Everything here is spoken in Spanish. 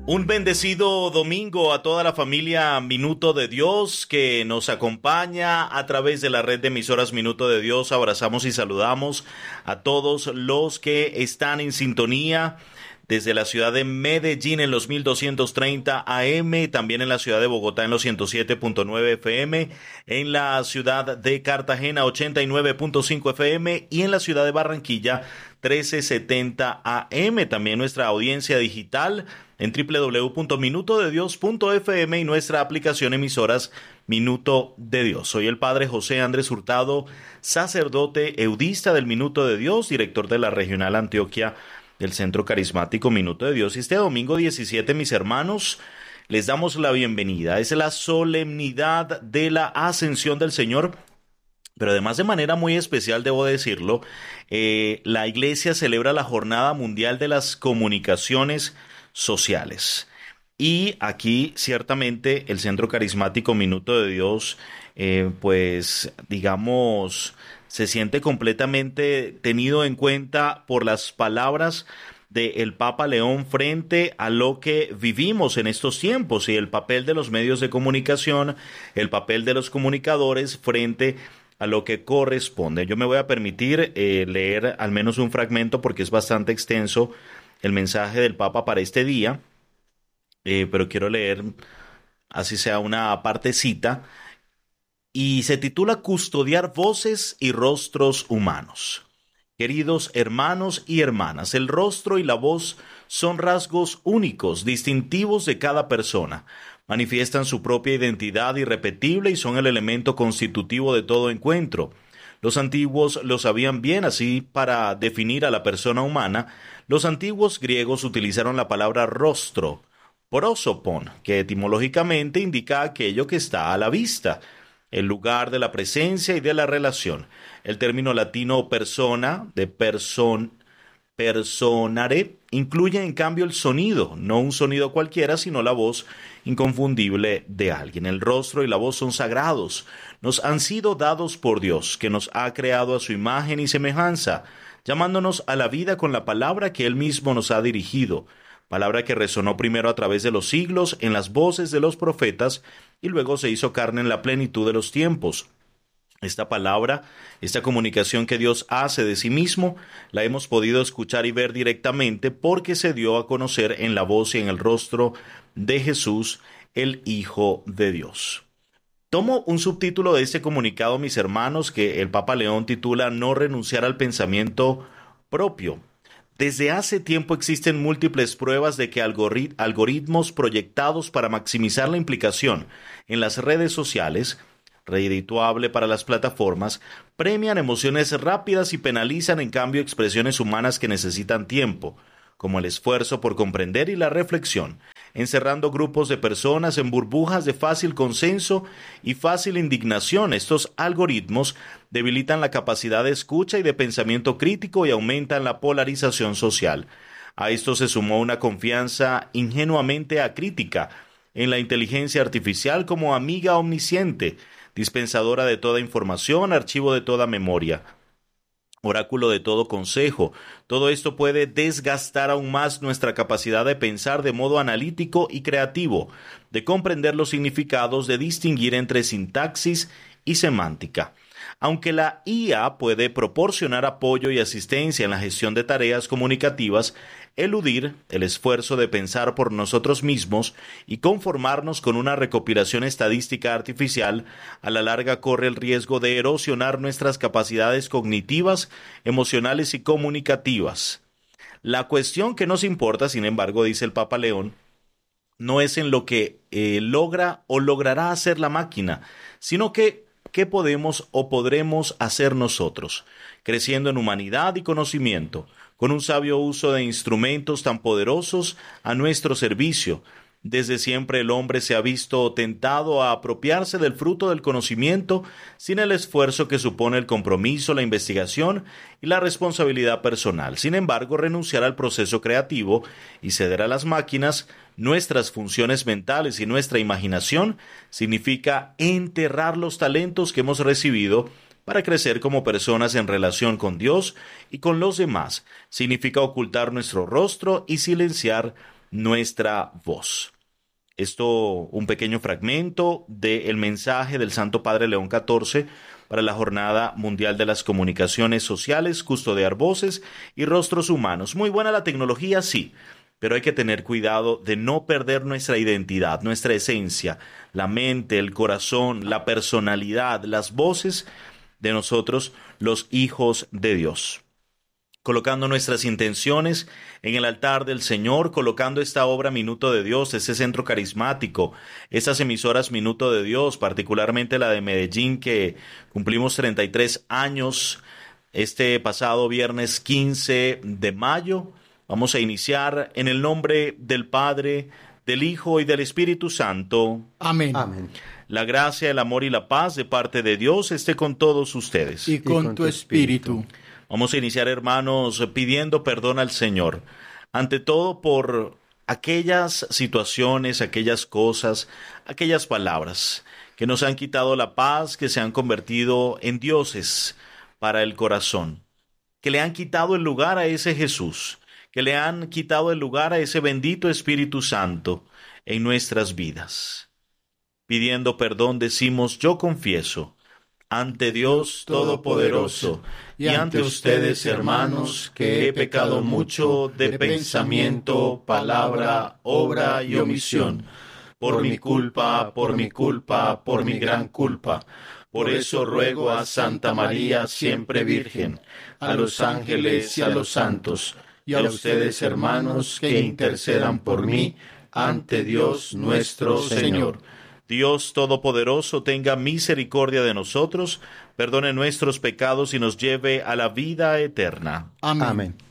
Un bendecido domingo a toda la familia Minuto de Dios que nos acompaña a través de la red de emisoras Minuto de Dios. Abrazamos y saludamos a todos los que están en sintonía desde la ciudad de Medellín en los 1230 AM, también en la ciudad de Bogotá en los 107.9 FM, en la ciudad de Cartagena 89.5 FM y en la ciudad de Barranquilla 1370 AM. También nuestra audiencia digital en www.minutodedios.fm y nuestra aplicación emisoras Minuto de Dios. Soy el Padre José Andrés Hurtado, sacerdote eudista del Minuto de Dios, director de la Regional Antioquia del Centro Carismático Minuto de Dios. Y este domingo 17, mis hermanos, les damos la bienvenida. Es la solemnidad de la Ascensión del Señor. Pero además, de manera muy especial, debo decirlo, la Iglesia celebra la Jornada Mundial de las Comunicaciones Sociales. Y aquí, ciertamente, el Centro Carismático Minuto de Dios, se siente completamente tenido en cuenta por las palabras del Papa León frente a lo que vivimos en estos tiempos y el papel de los medios de comunicación, el papel de los comunicadores frente a lo que corresponde. Yo me voy a permitir leer al menos un fragmento porque es bastante extenso el mensaje del Papa para este día, pero quiero leer así sea una partecita, y se titula Custodiar voces y rostros humanos. Queridos hermanos y hermanas, el rostro y la voz son rasgos únicos, distintivos de cada persona. Manifiestan su propia identidad irrepetible y son el elemento constitutivo de todo encuentro. Los antiguos lo sabían bien, así para definir a la persona humana, los antiguos griegos utilizaron la palabra rostro, prosopon, que etimológicamente indica aquello que está a la vista, el lugar de la presencia y de la relación. El término latino persona, de personare, incluye en cambio el sonido, no un sonido cualquiera, sino la voz inconfundible de alguien. El rostro y la voz son sagrados, nos han sido dados por Dios, que nos ha creado a su imagen y semejanza, llamándonos a la vida con la palabra que Él mismo nos ha dirigido, palabra que resonó primero a través de los siglos en las voces de los profetas y luego se hizo carne en la plenitud de los tiempos. Esta palabra, esta comunicación que Dios hace de sí mismo, la hemos podido escuchar y ver directamente porque se dio a conocer en la voz y en el rostro de Jesús, el Hijo de Dios. Tomo un subtítulo de este comunicado, mis hermanos, que el Papa León titula No renunciar al pensamiento propio. Desde hace tiempo existen múltiples pruebas de que algoritmos proyectados para maximizar la implicación en las redes sociales, redituable para las plataformas, premian emociones rápidas y penalizan en cambio expresiones humanas que necesitan tiempo, como el esfuerzo por comprender y la reflexión, encerrando grupos de personas en burbujas de fácil consenso y fácil indignación. Estos algoritmos debilitan la capacidad de escucha y de pensamiento crítico y aumentan la polarización social. A esto se sumó una confianza ingenuamente acrítica en la inteligencia artificial como amiga omnisciente, dispensadora de toda información, archivo de toda memoria, oráculo de todo consejo. Todo esto puede desgastar aún más nuestra capacidad de pensar de modo analítico y creativo, de comprender los significados, de distinguir entre sintaxis y semántica. Aunque la IA puede proporcionar apoyo y asistencia en la gestión de tareas comunicativas, eludir el esfuerzo de pensar por nosotros mismos y conformarnos con una recopilación estadística artificial, a la larga corre el riesgo de erosionar nuestras capacidades cognitivas, emocionales y comunicativas. La cuestión que nos importa, sin embargo, dice el Papa León, no es en lo que logra o logrará hacer la máquina, sino que ¿qué podemos o podremos hacer nosotros? Creciendo en humanidad y conocimiento, con un sabio uso de instrumentos tan poderosos a nuestro servicio. Desde siempre el hombre se ha visto tentado a apropiarse del fruto del conocimiento sin el esfuerzo que supone el compromiso, la investigación y la responsabilidad personal. Sin embargo, renunciar al proceso creativo y ceder a las máquinas nuestras funciones mentales y nuestra imaginación significa enterrar los talentos que hemos recibido para crecer como personas en relación con Dios y con los demás. Significa ocultar nuestro rostro y silenciar nuestra voz. Esto, un pequeño fragmento del mensaje del Santo Padre León XIV para la Jornada Mundial de las Comunicaciones Sociales, custodiar voces y rostros humanos. Muy buena la tecnología, sí, pero hay que tener cuidado de no perder nuestra identidad, nuestra esencia, la mente, el corazón, la personalidad, las voces de nosotros, los hijos de Dios. Colocando nuestras intenciones en el altar del Señor, colocando esta obra Minuto de Dios, ese centro carismático, esas emisoras Minuto de Dios, particularmente la de Medellín, que cumplimos 33 años este pasado viernes 15 de mayo. Vamos a iniciar en el nombre del Padre, del Hijo y del Espíritu Santo. Amén. Amén. La gracia, el amor y la paz de parte de Dios esté con todos ustedes. Y con tu espíritu. Vamos a iniciar, hermanos, pidiendo perdón al Señor. Ante todo por aquellas situaciones, aquellas cosas, aquellas palabras que nos han quitado la paz, que se han convertido en dioses para el corazón, que le han quitado el lugar a ese Jesús, que le han quitado el lugar a ese bendito Espíritu Santo en nuestras vidas. Pidiendo perdón decimos: yo confieso ante Dios Todopoderoso y ante ustedes, hermanos, que he pecado mucho de pensamiento, palabra, obra y omisión, por mi culpa, por mi culpa, por mi gran culpa. Por eso ruego a Santa María, siempre Virgen, a los ángeles y a los santos, y a ustedes, hermanos, que intercedan por mí ante Dios nuestro Señor. Dios Todopoderoso tenga misericordia de nosotros, perdone nuestros pecados y nos lleve a la vida eterna. Amén. Amén.